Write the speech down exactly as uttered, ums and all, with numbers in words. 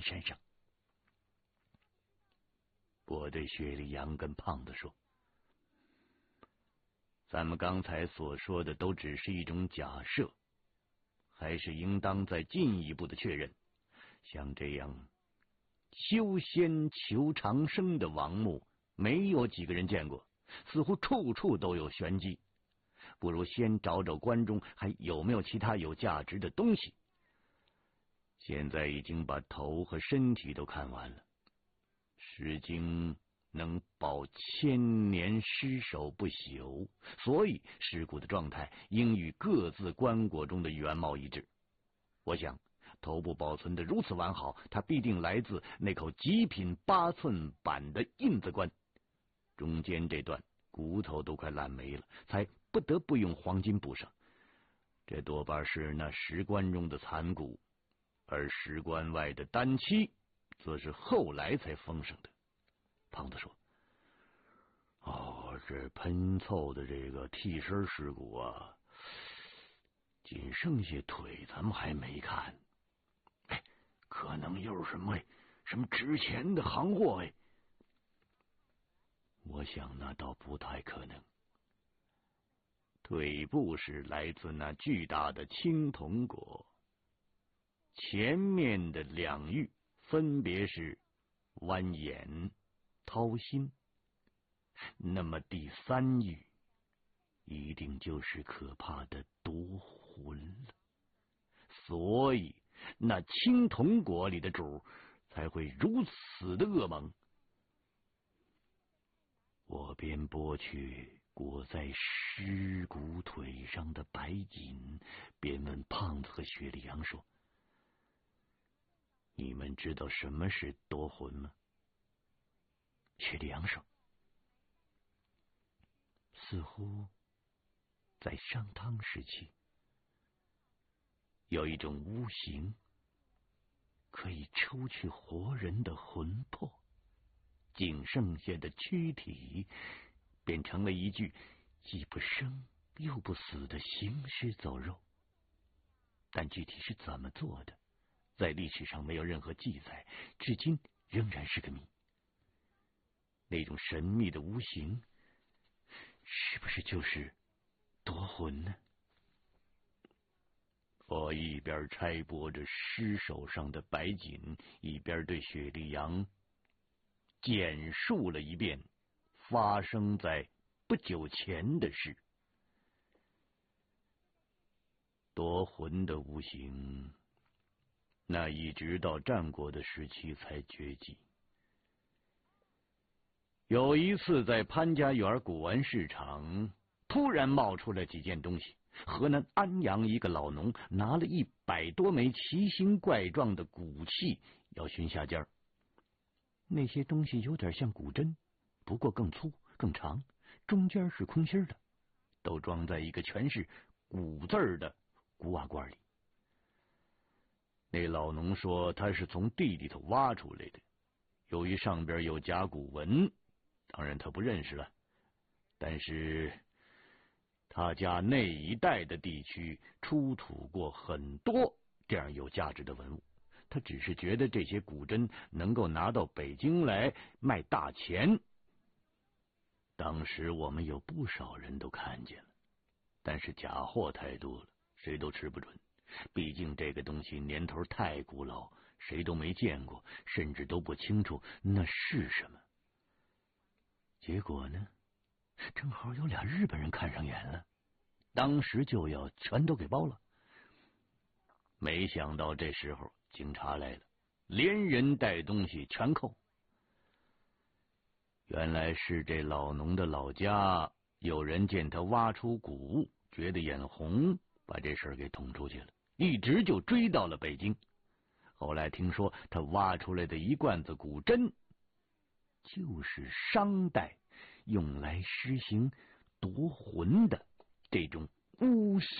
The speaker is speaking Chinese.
天山上。我对雪里阳跟胖子说，咱们刚才所说的都只是一种假设，还是应当再进一步的确认。像这样修仙求长生的王墓，没有几个人见过，似乎处处都有玄机。不如先找找关中还有没有其他有价值的东西。现在已经把头和身体都看完了，诗经能保千年尸首不朽，所以尸骨的状态应与各自棺椁中的原貌一致。我想头部保存得如此完好，它必定来自那口极品八寸板的印子棺，中间这段骨头都快烂没了，才不得不用黄金补上。这多半是那石棺中的残骨，而石棺外的丹漆则是后来才封上的。胖子说，哦，这喷凑的这个替身尸骨啊，仅剩下腿咱们还没看。哎，可能又是什么什么值钱的行货哎。我想那倒不太可能。腿部是来自那巨大的青铜椁，前面的两玉分别是弯眼、掏心，那么第三玉一定就是可怕的夺魂了。所以那青铜椁里的主才会如此的恶猛。我边剥去裹在尸骨腿上的白锦，边问胖子和雪里阳说，你们知道什么是夺魂吗？雪里阳说，似乎在商汤时期有一种巫形，可以抽去活人的魂魄，仅剩下的躯体变成了一具既不生又不死的行尸走肉。但具体是怎么做的，在历史上没有任何记载，至今仍然是个谜。那种神秘的无形，是不是就是夺魂呢？我一边拆剥着尸首上的白锦，一边对雪里阳简述了一遍发生在不久前的事。夺魂的无形，那一直到战国的时期才绝迹。有一次在潘家园古玩市场，突然冒出了几件东西。河南安阳一个老农拿了一百多枚奇形怪状的骨器要寻下家。那些东西有点像古针，不过更粗更长，中间是空心的，都装在一个全是古字的古瓦罐里。那老农说他是从地里头挖出来的，由于上边有甲骨文，当然他不认识了，但是他家那一带的地区出土过很多这样有价值的文物，他只是觉得这些古针能够拿到北京来卖大钱。当时我们有不少人都看见了，但是假货太多了，谁都吃不准。毕竟这个东西年头太古老，谁都没见过，甚至都不清楚那是什么。结果呢，正好有俩日本人看上眼了，当时就要全都给包了。没想到这时候警察来了，连人带东西全扣。原来是这老农的老家有人见他挖出古物，觉得眼红，把这事儿给捅出去了，一直就追到了北京。后来听说他挖出来的一罐子古针，就是商代用来施行夺魂的这种巫